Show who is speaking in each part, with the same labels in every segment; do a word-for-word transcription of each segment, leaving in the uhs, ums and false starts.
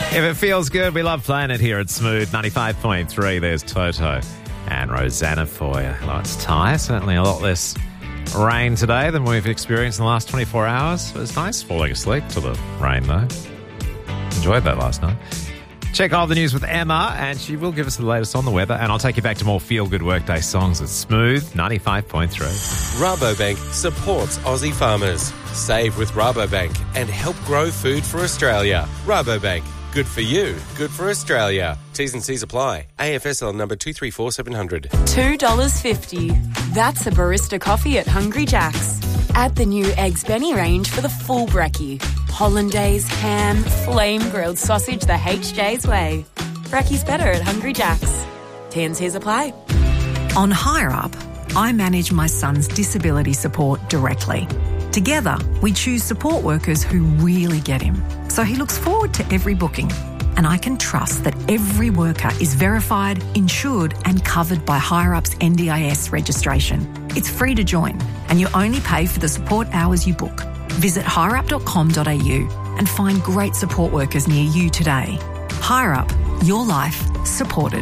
Speaker 1: If it feels good, we love playing it here at Smooth ninety-five point three. There's Toto and Rosanna for you. Hello, it's Ty. Certainly a lot less rain today than we've experienced in the last twenty-four hours. It was nice falling asleep to the rain, though. Enjoyed that last night. Check all the news with Emma, and she will give us the latest on the weather, and I'll take you back to more feel-good workday songs with Smooth ninety-five point three.
Speaker 2: Rabobank supports Aussie farmers. Save with Rabobank and help grow food for Australia. Rabobank. Good for you, good for Australia. T's and C's apply. A F S L number two three four seven hundred.
Speaker 3: two dollars fifty. That's a barista coffee at Hungry Jack's. Add the new Eggs Benny range for the full brekkie. Hollandaise, ham, flame-grilled sausage the H J's way. Brekkie's better at Hungry Jack's. T and C's apply.
Speaker 4: On HireUp, I manage my son's disability support directly. Together, we choose support workers who really get him. So he looks forward to every booking. And I can trust that every worker is verified, insured and covered by HireUp's N D I S registration. It's free to join and you only pay for the support hours you book. Visit hireup dot com dot a u and find great support workers near you today. HireUp, your life supported.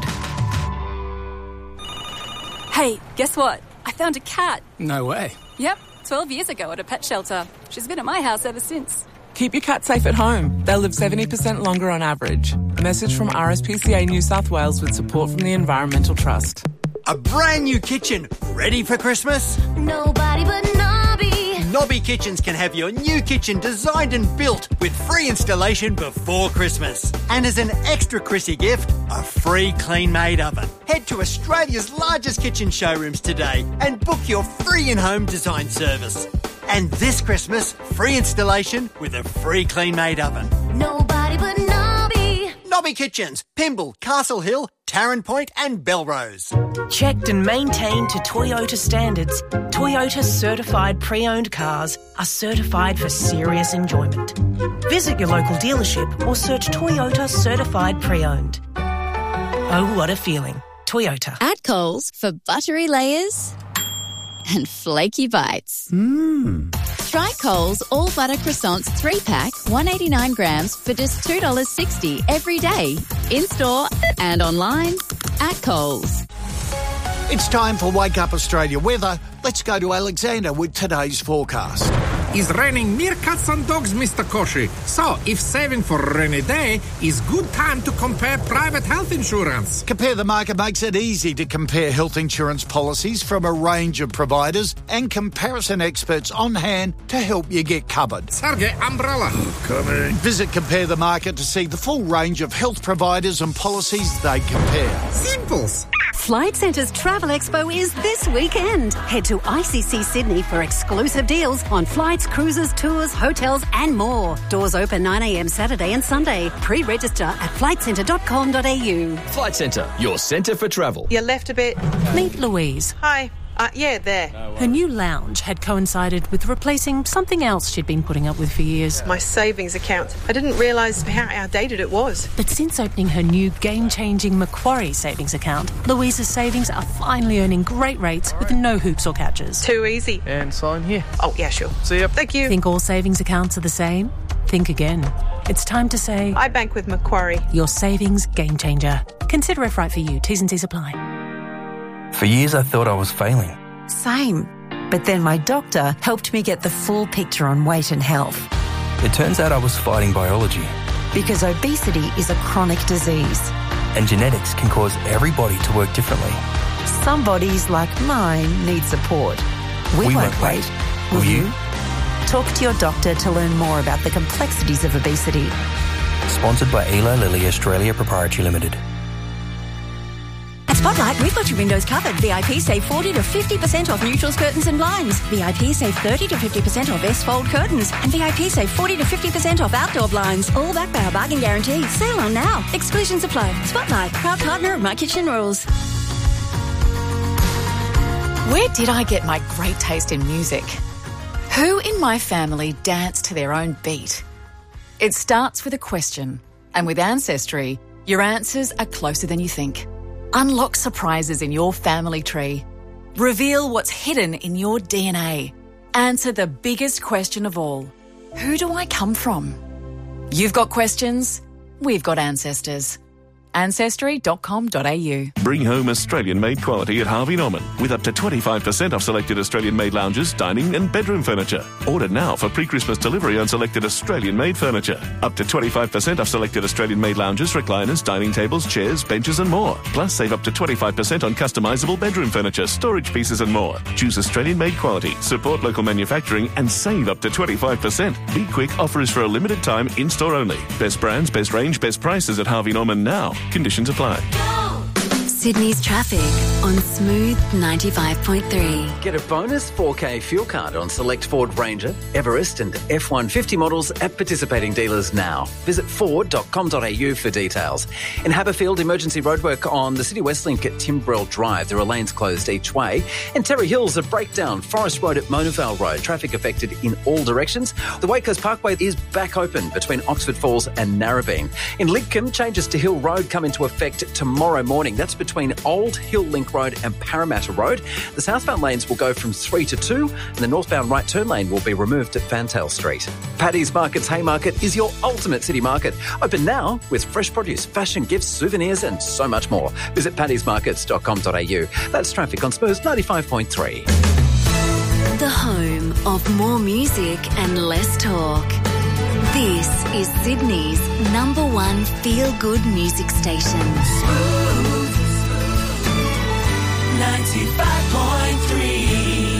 Speaker 3: Hey, guess what? I found a cat.
Speaker 5: No way.
Speaker 3: Yep, twelve years ago at a pet shelter. She's been at my house ever since.
Speaker 5: Keep your cat safe at home. They'll live seventy percent longer on average. A message from R S P C A New South Wales with support from the Environmental Trust.
Speaker 6: A brand new kitchen, ready for Christmas?
Speaker 7: Nobody but Nobby.
Speaker 6: Nobby Kitchens can have your new kitchen designed and built with free installation before Christmas. And as an extra Chrissy gift, a free clean-made oven. Head to Australia's largest kitchen showrooms today and book your free in-home design service. And this Christmas, free installation with a free clean-made oven.
Speaker 7: Nobody but Nobby.
Speaker 6: Nobby Kitchens, Pymble, Castle Hill, Tarrant Point and Belrose.
Speaker 8: Checked and maintained to Toyota standards, Toyota certified pre-owned cars are certified for serious enjoyment. Visit your local dealership or search Toyota certified pre-owned. Oh, what a feeling. Toyota.
Speaker 9: At Coles for buttery layers and flaky bites.
Speaker 6: Mmm.
Speaker 9: Try Coles All Butter Croissants three pack, one hundred eighty-nine grams for just two dollars sixty every day. In-store and online at Coles.
Speaker 6: It's time for Wake Up Australia weather. Let's go to Alexander with today's forecast.
Speaker 10: It's raining meerkats and dogs, Mister Koshi. So, if saving for a rainy day is good time to compare private health insurance.
Speaker 6: Compare the Market makes it easy to compare health insurance policies from a range of providers and comparison experts on hand to help you get covered.
Speaker 10: Sergey, umbrella.
Speaker 6: Coming. Visit Compare the Market to see the full range of health providers and policies they compare.
Speaker 10: Simples.
Speaker 11: Flight Centre's Travel Expo is this weekend. Head to I C C Sydney for exclusive deals on flights, cruises, tours, hotels and more. Doors open nine a m Saturday and Sunday. Pre-register at flight centre dot com dot a u.
Speaker 12: Flight Centre, your centre for travel.
Speaker 13: You left a bit.
Speaker 4: Meet Louise.
Speaker 13: Hi. Uh, yeah, there.
Speaker 4: Her new lounge had coincided with replacing something else she'd been putting up with for years.
Speaker 13: My savings account. I didn't realise how outdated it was.
Speaker 4: But since opening her new game-changing Macquarie savings account, Louise's savings are finally earning great rates with no hoops or catches.
Speaker 13: Too easy.
Speaker 5: And sign here.
Speaker 13: Oh, yeah, sure.
Speaker 5: See ya.
Speaker 13: Thank you.
Speaker 4: Think all savings accounts are the same? Think again. It's time to say...
Speaker 13: I bank with Macquarie.
Speaker 4: Your savings game changer. Consider if right for you. T's and C's apply.
Speaker 14: For years I thought I was failing.
Speaker 15: Same. But then my doctor helped me get the full picture on weight and health.
Speaker 14: It turns out I was fighting biology.
Speaker 15: Because obesity is a chronic disease.
Speaker 14: And genetics can cause every body to work differently.
Speaker 15: Some bodies, like mine, need support. We,
Speaker 14: we
Speaker 15: won't,
Speaker 14: won't
Speaker 15: wait.
Speaker 14: wait.
Speaker 15: Will
Speaker 14: Will
Speaker 15: you?
Speaker 14: you?
Speaker 15: Talk to your doctor to learn more about the complexities of obesity.
Speaker 14: Sponsored by Eli Lilly Australia Proprietary Limited.
Speaker 11: At Spotlight, we've got your windows covered. V I P save forty to fifty percent off neutrals, curtains and blinds. V I P save thirty to fifty percent off S-fold curtains. And V I P save forty to fifty percent off outdoor blinds. All backed by our bargain guarantee. Sale on now. Exclusions apply. Spotlight, proud partner of My Kitchen Rules.
Speaker 16: Where did I get my great taste in music? Who in my family dance to their own beat? It starts with a question. And with Ancestry, your answers are closer than you think. Unlock surprises in your family tree. Reveal what's hidden in your D N A. Answer the biggest question of all. Who do I come from? You've got questions? we've got ancestors. ancestry dot com dot a u.
Speaker 17: Bring home Australian-made quality at Harvey Norman with up to twenty-five percent off selected Australian-made lounges, dining and bedroom furniture. Order now for pre-Christmas delivery on selected Australian-made furniture. Up to twenty-five percent off selected Australian-made lounges, recliners, dining tables, chairs, benches and more. Plus, save up to twenty-five percent on customisable bedroom furniture, storage pieces and more. Choose Australian-made quality, support local manufacturing and save up to twenty-five percent. Be quick, offer is for a limited time, in-store only. Best brands, best range, best prices at Harvey Norman now. Conditions apply.
Speaker 3: Sydney's traffic on Smooth ninety-five point three.
Speaker 18: Get a bonus four K fuel card on select Ford Ranger, Everest and F one fifty models at participating dealers now. Visit ford dot com dot a u for details. In Haberfield, emergency roadwork on the City West Link at Timbrell Drive. There are lanes closed each way. In Terry Hills, a breakdown. Forest Road at Mona Vale Road. Traffic affected in all directions. The Wade Coast Parkway is back open between Oxford Falls and Narrabeen. In Lidcombe, changes to Hill Road come into effect tomorrow morning. That's between Old Hill Link Road and Parramatta Road. The southbound lanes will go from three to two and the northbound right turn lane will be removed at Fantail Street. Paddy's Market's Haymarket is your ultimate city market. Open now with fresh produce, fashion, gifts, souvenirs and so much more. Visit paddys markets dot com dot a u. That's traffic on Smooth ninety-five point three.
Speaker 3: The home of more music and less talk. This is Sydney's number one feel-good music station.
Speaker 19: ninety-five point three.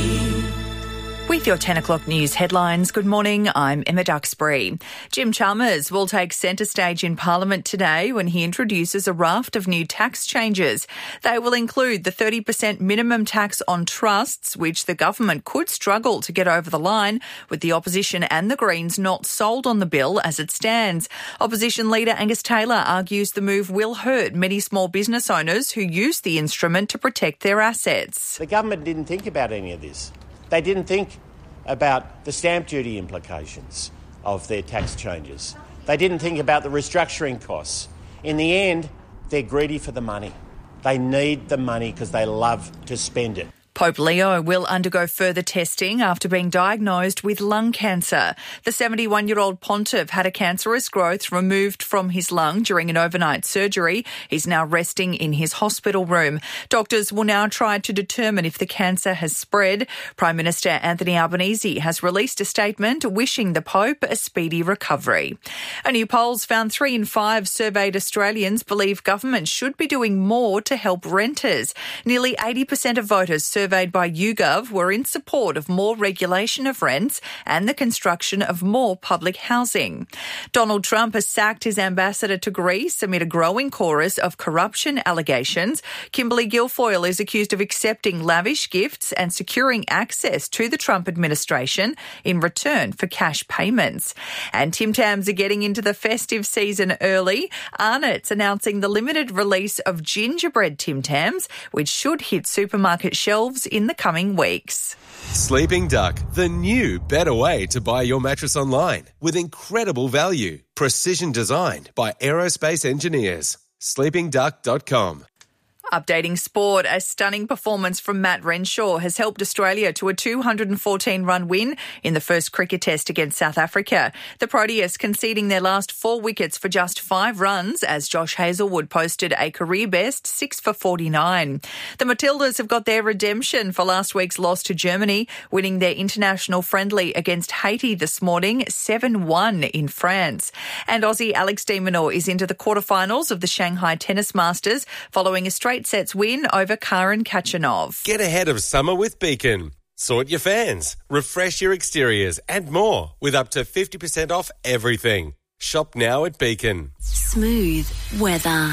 Speaker 20: With your ten o'clock news headlines, good morning, I'm Emma Duxbury. Jim Chalmers will take centre stage in Parliament today when he introduces a raft of new tax changes. They will include the thirty percent minimum tax on trusts, which the government could struggle to get over the line, with the opposition and the Greens not sold on the bill as it stands. Opposition leader Angus Taylor argues the move will hurt many small business owners who use the instrument to protect their assets.
Speaker 21: The government didn't think about any of this. They didn't think about the stamp duty implications of their tax changes. They didn't think about the restructuring costs. In the end, they're greedy for the money. They need the money because they love to spend it.
Speaker 20: Pope Leo will undergo further testing after being diagnosed with lung cancer. The seventy-one-year-old pontiff had a cancerous growth removed from his lung during an overnight surgery. He's now resting in his hospital room. Doctors will now try to determine if the cancer has spread. Prime Minister Anthony Albanese has released a statement wishing the Pope a speedy recovery. A new polls found three in five surveyed Australians believe government should be doing more to help renters. Nearly eighty percent of voters surveyed surveyed by YouGov were in support of more regulation of rents and the construction of more public housing. Donald Trump has sacked his ambassador to Greece amid a growing chorus of corruption allegations. Kimberly Guilfoyle is accused of accepting lavish gifts and securing access to the Trump administration in return for cash payments. And Tim Tams are getting into the festive season early. Arnott's announcing the limited release of gingerbread Tim Tams, which should hit supermarket shelves in the coming weeks.
Speaker 2: Sleeping Duck, the new, better way to buy your mattress online with incredible value. Precision designed by aerospace engineers. sleeping duck dot com.
Speaker 20: Updating sport, a stunning performance from Matt Renshaw has helped Australia to a two hundred fourteen run win in the first cricket test against South Africa. The Proteas conceding their last four wickets for just five runs as Josh Hazlewood posted a career best six for forty-nine. The Matildas have got their redemption for last week's loss to Germany, winning their international friendly against Haiti this morning seven one in France. And Aussie Alex de Minaur is into the quarterfinals of the Shanghai Tennis Masters following a straight sets win over Karen Khachanov.
Speaker 2: Get ahead of summer with Beacon. Sort your fans, refresh your exteriors and more with up to fifty percent off everything. Shop now at Beacon.
Speaker 3: Smooth weather.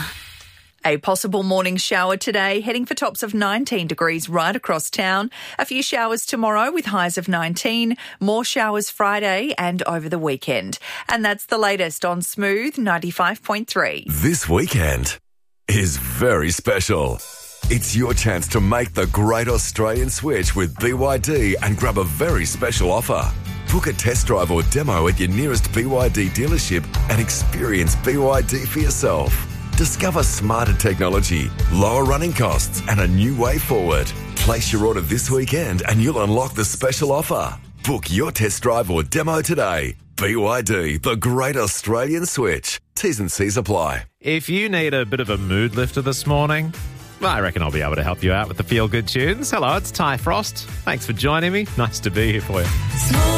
Speaker 20: A possible morning shower today, heading for tops of nineteen degrees right across town. A few showers tomorrow with highs of nineteen. More showers Friday and over the weekend. And that's the latest on Smooth ninety-five point three.
Speaker 22: This weekend is very special. It's your chance to make the great Australian switch with B Y D and grab a very special offer. Book a test drive or demo at your nearest B Y D dealership and experience B Y D for yourself. Discover smarter technology, lower running costs and a new way forward. Place your order this weekend and you'll unlock the special offer. Book your test drive or demo today. B Y D, the great Australian switch. T's and C's apply.
Speaker 1: If you need a bit of a mood lifter this morning, well, I reckon I'll be able to help you out with the feel-good tunes. Hello, it's Ty Frost. Thanks for joining me. Nice to be here for you.